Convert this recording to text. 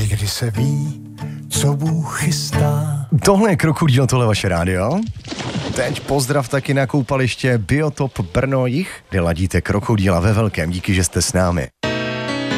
Někdy se ví, co Bůh chystá. Tohle je Krokodýl, tohle vaše rádio. Teď pozdrav taky na koupaliště Biotop Brno Jih, kde ladíte Krokodýla ve velkém. Díky, že jste s námi.